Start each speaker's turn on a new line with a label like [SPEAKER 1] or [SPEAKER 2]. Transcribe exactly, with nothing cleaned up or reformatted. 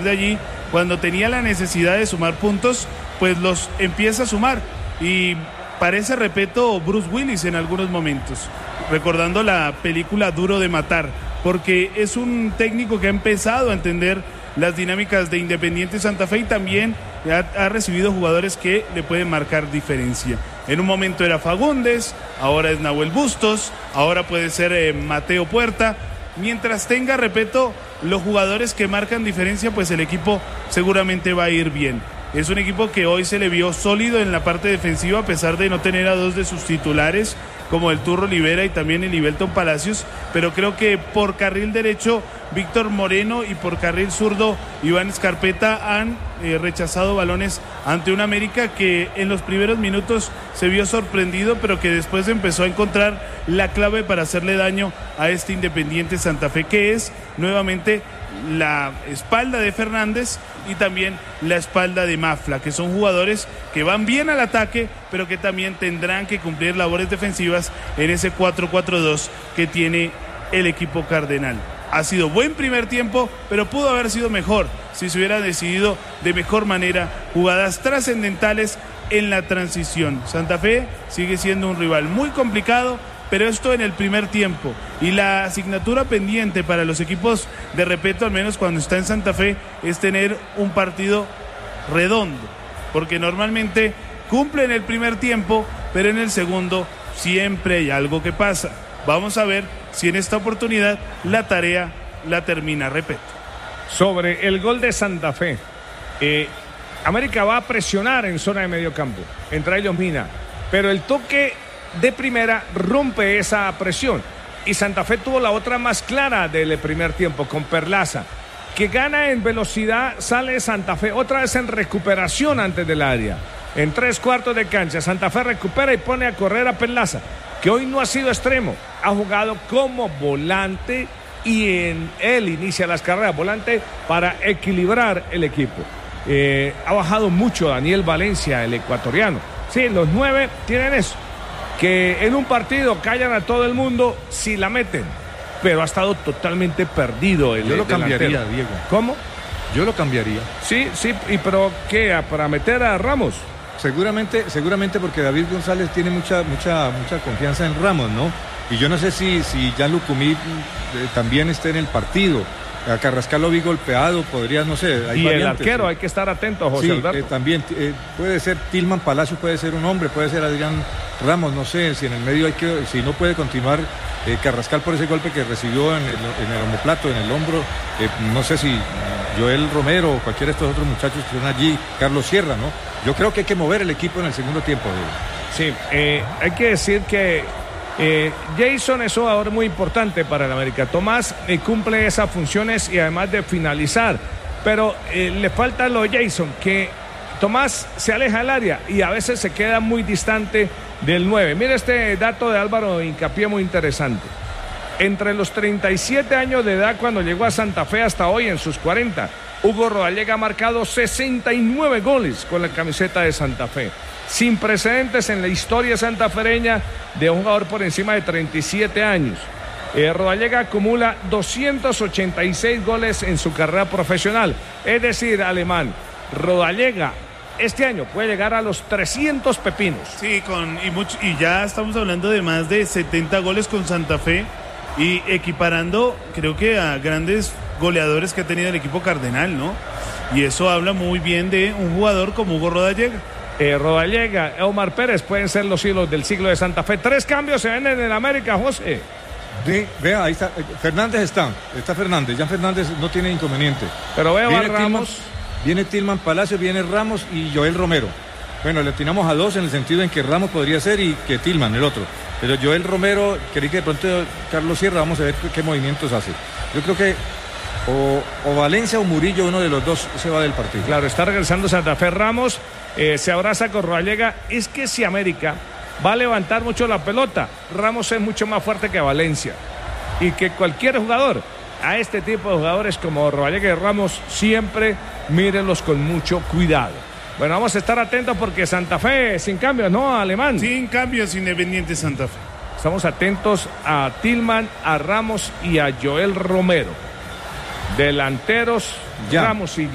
[SPEAKER 1] de allí, cuando tenía la necesidad de sumar puntos, pues los empieza a sumar. Y parece, repito, Bruce Willis en algunos momentos, recordando la película Duro de Matar, porque es un técnico que ha empezado a entender las dinámicas de Independiente Santa Fe y también ha, ha recibido jugadores que le pueden marcar diferencia. En un momento era Fagundes, ahora es Nahuel Bustos, ahora puede ser eh, Mateo Puerta. Mientras tenga, repito, los jugadores que marcan diferencia, pues el equipo seguramente va a ir bien. Es un equipo que hoy se le vio sólido en la parte defensiva, a pesar de no tener a dos de sus titulares, como el Turro Olivera y también el Ibelton Palacios, pero creo que por carril derecho Víctor Moreno y por carril zurdo Iván Escarpeta han eh, rechazado balones ante un América que en los primeros minutos se vio sorprendido, pero que después empezó a encontrar la clave para hacerle daño a este Independiente Santa Fe, que es nuevamente la espalda de Fernández y también la espalda de Mafla, que son jugadores que van bien al ataque, pero que también tendrán que cumplir labores defensivas en ese cuatro cuatro dos que tiene el equipo cardenal. Ha sido buen primer tiempo, pero pudo haber sido mejor si se hubiera decidido de mejor manera jugadas trascendentales en la transición. Santa Fe sigue siendo un rival muy complicado, pero esto en el primer tiempo, y la asignatura pendiente para los equipos de Repeto, al menos cuando está en Santa Fe, es tener un partido redondo, porque normalmente cumple en el primer tiempo, pero en el segundo siempre hay algo que pasa. Vamos a ver si en esta oportunidad la tarea la termina Repeto.
[SPEAKER 2] Sobre el gol de Santa Fe, eh, América va a presionar en zona de medio campo, entre ellos Mina, pero el toque de primera rompe esa presión y Santa Fe tuvo la otra más clara del primer tiempo con Perlaza, que gana en velocidad. Sale Santa Fe otra vez en recuperación antes del área, en tres cuartos de cancha. Santa Fe recupera y pone a correr a Perlaza, que hoy no ha sido extremo, ha jugado como volante y en él inicia las carreras, volante para equilibrar el equipo. Eh, ha bajado mucho Daniel Valencia, el ecuatoriano. Sí, los nueve tienen eso, que en un partido callan a todo el mundo si la meten, pero ha estado totalmente perdido el
[SPEAKER 3] Yo lo
[SPEAKER 2] delantero.
[SPEAKER 3] cambiaría, Diego.
[SPEAKER 2] ¿Cómo?
[SPEAKER 3] Yo lo cambiaría.
[SPEAKER 2] Sí, sí, y pero ¿qué? ¿Para meter a Ramos?
[SPEAKER 3] Seguramente, seguramente porque David González tiene mucha, mucha, mucha confianza en Ramos, ¿no? Y yo no sé si, si Jan Lucumí eh, también esté en el partido. A Carrascal lo vi golpeado, podría, no sé. Hay
[SPEAKER 2] y
[SPEAKER 3] variantes,
[SPEAKER 2] el arquero,
[SPEAKER 3] ¿sí?
[SPEAKER 2] Hay que estar atento, José
[SPEAKER 3] Sí,
[SPEAKER 2] Alberto.
[SPEAKER 3] eh, también eh, puede ser Tilman Palacio, puede ser un hombre, puede ser Adrián Ramos, no sé, si en el medio hay que, si no puede continuar eh, Carrascal por ese golpe que recibió en el, en el omoplato, en el hombro, eh, no sé si Joel Romero o cualquiera de estos otros muchachos que están allí, Carlos Sierra, ¿no? Yo creo que hay que mover el equipo en el segundo tiempo.
[SPEAKER 2] Sí, eh, hay que decir que Eh, Jason es un jugador muy importante para el América. Tomás eh, cumple esas funciones y además de finalizar, pero eh, le falta lo de Jason, que Tomás se aleja del área y a veces se queda muy distante del nueve. Mira este dato de Álvaro Hincapié muy interesante. Entre los treinta y siete años de edad cuando llegó a Santa Fe hasta hoy en sus cuarenta, Hugo Rodallega ha marcado sesenta y nueve goles con la camiseta de Santa Fe. Sin precedentes en la historia santafereña de un jugador por encima de treinta y siete años. Eh, Rodallega acumula doscientos ochenta y seis goles en su carrera profesional. Es decir, Alemán, Rodallega este año puede llegar a los trescientos pepinos.
[SPEAKER 1] Sí, con, y, mucho, y ya estamos hablando de más de setenta goles con Santa Fe y equiparando, creo que a grandes goleadores que ha tenido el equipo cardenal, ¿no? Y eso habla muy bien de un jugador como Hugo Rodallega.
[SPEAKER 2] Eh, Rodallega, Omar Pérez pueden ser los hilos del siglo de Santa Fe. Tres cambios se ven en el América, José.
[SPEAKER 3] De, vea, ahí está. Fernández está. Está Fernández. Ya Fernández no tiene inconveniente.
[SPEAKER 2] Pero veo
[SPEAKER 3] viene
[SPEAKER 2] a Ramos.
[SPEAKER 3] Tilman, viene Tilman Palacio, viene Ramos y Joel Romero. Bueno, le atinamos a dos en el sentido en que Ramos podría ser y que Tilman, el otro. Pero Joel Romero, creí que de pronto Carlos Sierra, vamos a ver qué, qué movimientos hace. Yo creo que o, o Valencia o Murillo, uno de los dos se va del partido.
[SPEAKER 2] Claro, está regresando Santa Fe. Ramos eh, se abraza con Rodallega. Es que si América va a levantar mucho la pelota, Ramos es mucho más fuerte que Valencia. Y que cualquier jugador, a este tipo de jugadores como Rodallega y Ramos, siempre mírenlos con mucho cuidado. Bueno, vamos a estar atentos porque Santa Fe sin cambios, ¿no, Alemán?
[SPEAKER 1] Sin cambios, Independiente Santa Fe.
[SPEAKER 2] Estamos atentos a Tilman, a Ramos y a Joel Romero. Delanteros,
[SPEAKER 3] ya.
[SPEAKER 2] Ramos y